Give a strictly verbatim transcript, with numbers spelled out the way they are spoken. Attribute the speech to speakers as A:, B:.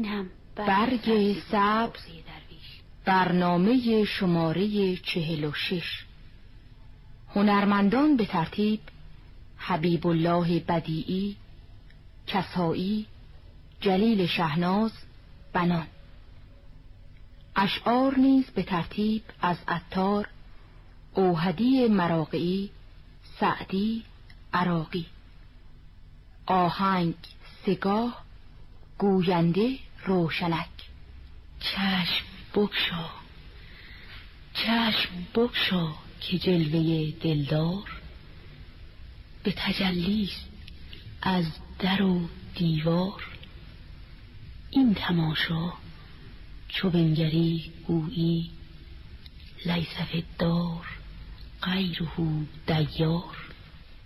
A: این هم
B: برگ سبز، برنامه شماره چهل و شش. هنرمندان به ترتیب: حبیب الله بدیعی، کسایی، جلیل شهناز، بنان. اشعار نیز به ترتیب از عطار، اوحدی مراغعی، سعدی، عراقی. آهنگ سگاه، گوینده روشنک.
C: چشم بگشا، چشم بگشا که جلوه دلدار به تجلیست از در و دیوار. این تماشا چو بنگری گویی لیس فی الدار غیره دیار.